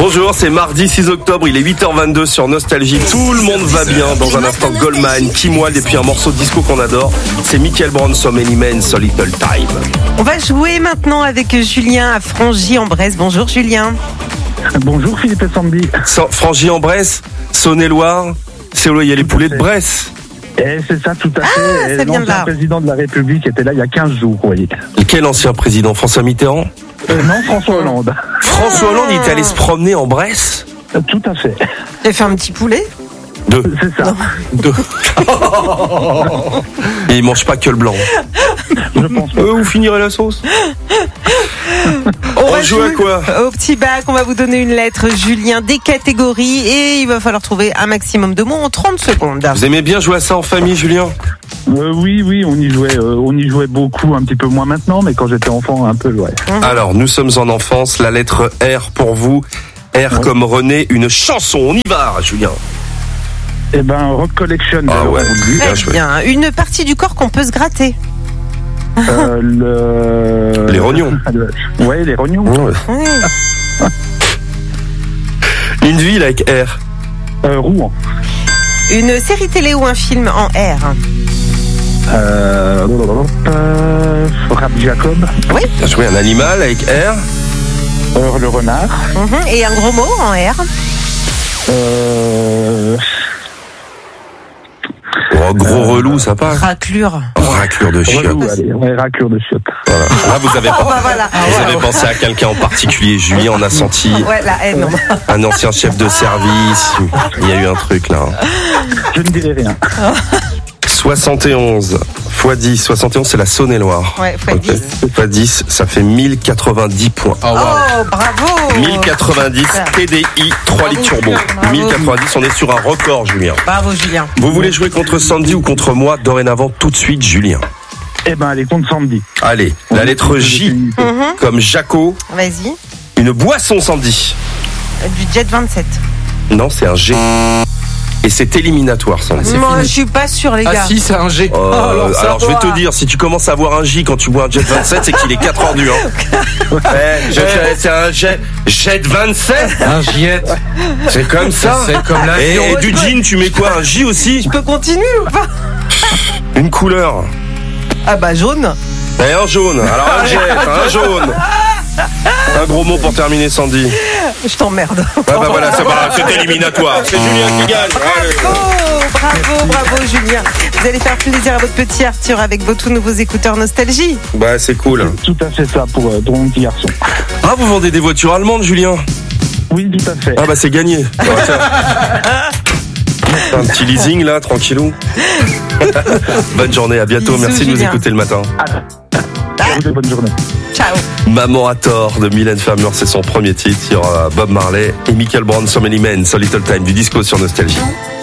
Bonjour, c'est mardi 6 octobre, il est 8h22 sur Nostalgie. Tout le monde va bien. Dans un instant, Goldman, Kim Wilde et puis un morceau de disco qu'on adore. C'est Michael Brown, So Many Men, So Little Time. On va jouer maintenant avec Julien à Frangy-en-Bresse. Bonjour Julien. Bonjour Philippe et Sandy. Frangy-en-Bresse, Saône-et-Loire, c'est où il y a les poulets de Bresse. Et c'est ça, tout à fait. Ça vient de là. L'ancien président de la République était là il y a 15 jours, vous voyez. Quel ancien président? François Mitterrand? Non, François Hollande. François Hollande, il était allé se promener en Bresse? Tout à fait. Tu as fait un petit poulet? Deux. C'est ça. Deux. Et il mange pas que le blanc. Je pense pas. Vous finirez la sauce. On va joue à quoi? Au petit bac, on va vous donner une lettre, Julien, des catégories, et il va falloir trouver un maximum de mots en 30 secondes. Vous aimez bien jouer à ça en famille, Julien? Oui, on y jouait beaucoup, un petit peu moins maintenant, mais quand j'étais enfant, un peu, ouais. Alors, nous sommes en enfance, la lettre R pour vous. R comme René, une chanson. On y va, Julien. Eh ben, Rock Collection. Ah ouais. Très bien. Une partie du corps qu'on peut se gratter. Les rognons. Ouais, les rognons. Ouais. Ouais. Une ville avec R. Rouen. Une série télé ou un film en R. Rap Jacob. Oui. Bien joué, un animal avec R. Le renard. Et un gros mot en R. Oh, gros relou, ça passe. Raclure. Raclure de chiottes. Relou, allez, ouais, raclure de chiottes. Voilà. Là, vous avez, Voilà. vous avez pensé à quelqu'un en particulier. Julien, on a senti Ouais, la haine. un ancien chef de service. Il y a eu un truc là. Je ne dirai rien. 71 x 10. 71, c'est la Saône-et-Loire. Ouais, fois 10. Fois 10, ça fait 1090 points. Oh, bravo. 1090 TDI 3 litres turbo. Bravo. 1090, on est sur un record, Julien. Bravo, Julien. Vous voulez jouer contre Sandy ou contre moi? Dorénavant, tout de suite, Julien. Eh ben, allez, contre Sandy. Allez, la lettre J, comme Jaco. Vas-y. Une boisson, Sandy. Du Jet 27. Non, c'est un G. Et c'est éliminatoire, Sandy. Moi, je suis pas sûre, les gars. Ah si, c'est un G. Alors je vais te dire, si tu commences à avoir un J quand tu bois un Jet 27, c'est qu'il est 4h du c'est un Jet 27. Un Jet. C'est comme ça. C'est comme la Et du jean, tu mets quoi? Un J aussi? Tu peux continuer ou pas? Une couleur. Ah bah jaune. Et un jaune. Alors un Jet, un jaune. Un gros mot pour terminer, Sandy. Je t'emmerde. Ah bah voilà, c'est éliminatoire. C'est Julien qui gagne. Allez. Bravo Julien. Vous allez faire plaisir à votre petit Arthur avec vos tout nouveaux écouteurs Nostalgie. Bah c'est cool. Tout à fait ça pour mon petit garçon. Ah, vous vendez des voitures allemandes, Julien? Oui, tout à fait. Ah bah c'est gagné. Ouais, un petit leasing là, tranquillou. Bonne journée, à bientôt. Bisous, Merci de nous Julien. écouter le matin. Bonne journée. Ciao. Maman a tort de Mylène Farmer, c'est son premier titre sur Bob Marley et Michael Brown, So Many Men, So Little Time, du disco sur Nostalgie.